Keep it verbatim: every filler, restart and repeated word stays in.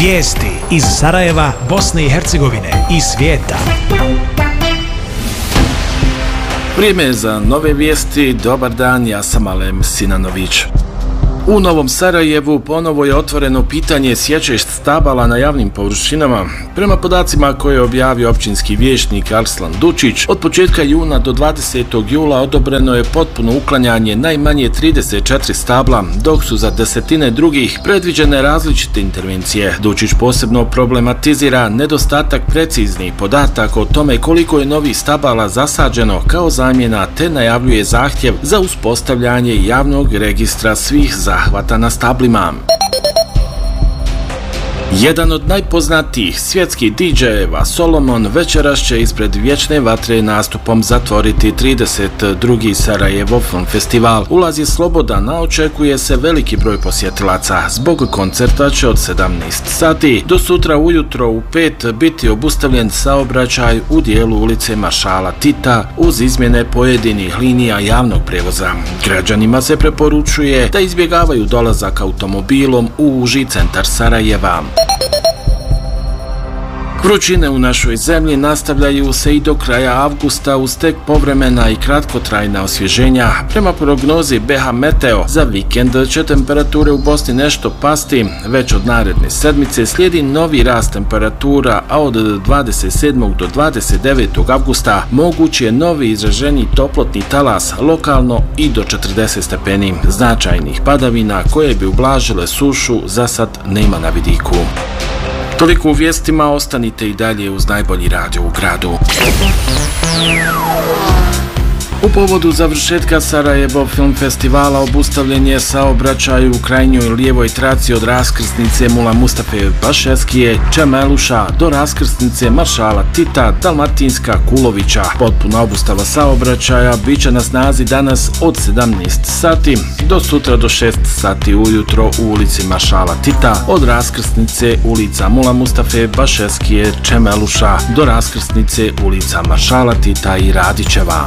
Vijesti iz Sarajeva, Bosne i Hercegovine i svijeta. Vrijeme je za nove vijesti. Dobar dan, ja sam Alem Sinanović. U Novom Sarajevu ponovo je otvoreno pitanje sječe stabala na javnim površinama. Prema podacima koje je objavio općinski vijećnik Arslan Dučić, od početka juna do dvadesetog jula odobreno je potpuno uklanjanje najmanje trideset četiri stabla, dok su za desetine drugih predviđene različite intervencije. Dučić posebno problematizira nedostatak preciznih podataka o tome koliko je novih stabala zasađeno kao zamjena, te najavljuje zahtjev za uspostavljanje javnog registra svih zahvata na stablima. Jedan od najpoznatijih svjetskih didžejeva, Solomon, večeras će ispred Vječne vatre nastupom zatvoriti trideset drugi Sarajevo Film Festival. Ulaz je slobodan, a očekuje se veliki broj posjetilaca. Zbog koncerta će od sedamnaest sati do sutra ujutro u pet biti obustavljen saobraćaj u dijelu ulice Maršala Tita uz izmjene pojedinih linija javnog prijevoza. Građanima se preporučuje da izbjegavaju dolazak automobilom u uži centar Sarajeva. Vrućine u našoj zemlji nastavljaju se i do kraja avgusta uz tek povremena i kratkotrajna osvježenja. Prema prognozi B H Meteo, za vikend će temperature u Bosni nešto pasti. Već od naredne sedmice slijedi novi rast temperatura, a od dvadeset sedmog do dvadeset devetog avgusta moguć je novi izraženi toplotni talas, lokalno i do četrdeset stepeni. Značajnih padavina koje bi ublažile sušu za sad nema na vidiku. Toliko u vijestima, ostanite i dalje uz najbolji radio u gradu. U povodu završetka Sarajevo Film Festivala obustavljen je saobraćaj u krajnjoj lijevoj traci od raskrsnice Mula Mustafe Bašeskije, Čemeluša do raskrsnice Maršala Tita, Dalmatinska, Kulovića. Potpuna obustava saobraćaja bit će na snazi danas od sedamnaest sati do sutra do šest sati ujutro u ulici Maršala Tita, od raskrsnice ulica Mula Mustafe Bašeskije, Čemeluša do raskrsnice ulica Maršala Tita i Radićeva.